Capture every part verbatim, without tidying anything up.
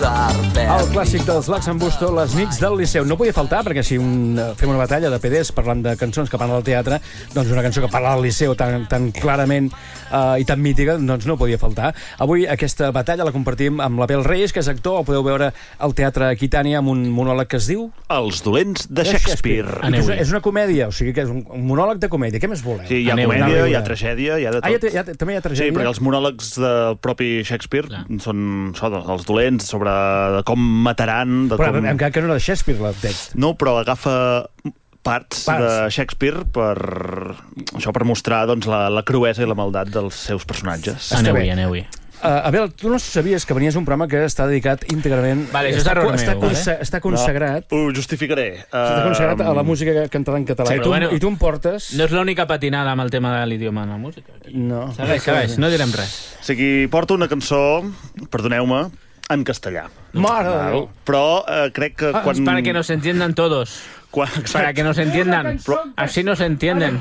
El clàssic dels Laxambusto, Les nits del Liceu. No podia faltar, perquè si un, fem una batalla de P Ds parlant de cançons que parlen del teatre, doncs una cançó que parla del Liceu tan, tan clarament uh, i tan mítica, doncs no podia faltar. Avui aquesta batalla la compartim amb l'Abel Reyes, que és actor. Podeu veure al Teatre Aquitània amb un monòleg que es diu... Els dolents de Shakespeare. És, és una comèdia, o sigui que és un, un monòleg de comèdia. Què més voleu? Sí, hi ha Aneu, comèdia, hi ha tragèdia, hi ha de tot. Ah, hi ha, hi ha, també hi ha tragèdia? Sí, perquè els monòlegs del propi Shakespeare Clar. són això, els dolents, sobre de com mataran... De però com... encara que no era de Shakespeare, el text. No, però agafa parts, parts. de Shakespeare per, això, per mostrar doncs, la, la cruesa i la maldat dels seus personatges. Aneu-hi, aneu-hi. Uh, Abel, tu no sabies que venies un programa que està dedicat íntegrament... Vale, això és error està, meu, està, vale? està consagrat... No, ho justificaré. Està consagrat a la música cantada en català. Sí, I, tu, bueno, I tu em portes... No és l'única patinada amb el tema de l'idioma en la música. Aquí. No. Segueix, segueix, no direm res. O sigui, porto una cançó, perdoneu-me, en castellà. Mare de Déu! Però eh, crec que Ah, quan... es para que nos entiendan todos. Quan... Para que nos entiendan. Así nos entienden.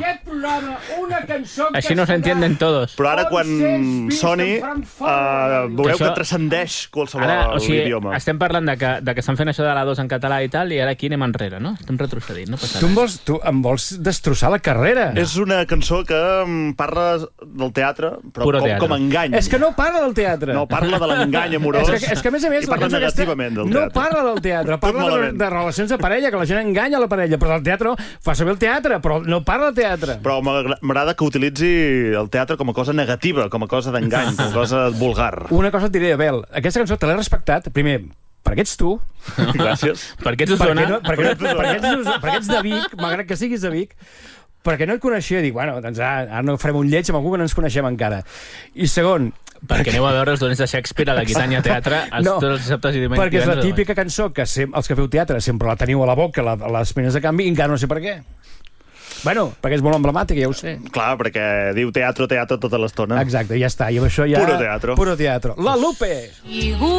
Així no s'entienden todos. Però ara, quan soni, uh, veureu que, això... que transcendeix qualsevol ara, o sigui, idioma. Estem parlant de que, de que estan fent això de la dos en català i tal, i ara aquí anem enrere, no? Estem retrocedint, no passa Tu em, res. vols, tu em vols destrossar la carrera. És una cançó que um, parla del teatre, però Puro com, teatre. com a engany. És que no parla del teatre. No, parla de l'engany amorós. És que, és que a més a més, i parla la cançó negativament aquesta del teatre. no parla del teatre, parla de, malament. de relacions de parella, que la gent enganya la parella, però del teatre no, fa servir el teatre, però no parla de teatre. Però m'agrada que utilitzi el teatre com a cosa negativa, com a cosa d'engany, com a cosa vulgar. Una cosa et diré, Abel, aquesta cançó te l'he respectat, primer, perquè ets tu, Gràcies. Per què t'ho perquè, sona? no, perquè, no, perquè, ets, perquè ets de Vic, malgrat que siguis de Vic, perquè no et coneixia, dic, bueno, doncs ara, ara no farem un lleig amb algú que no ens coneixem encara. I segon... Perquè aneu a veure els dolents de Shakespeare a l'Aquitània Teatre els No, tots els dissabtes i diumenges. perquè és la típica cançó que sem els que feu teatre sempre la teniu a la boca, la, a les penes de canvi, i encara no sé per què. Bueno, perquè és molt emblemàtica, ja ho sé. Clar, perquè diu teatro, teatro tota l'estona. Exacte, ja està. I amb això ja... Puro teatro. Puro teatro. La Lupe!